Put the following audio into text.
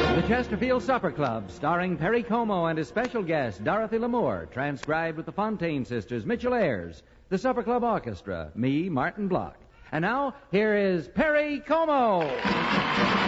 The Chesterfield Supper Club, starring Perry Como and his special guest, Dorothy Lamour, transcribed with the Fontaine Sisters, Mitchell Ayers, the Supper Club Orchestra, me, Martin Block. And now, here is Perry Como.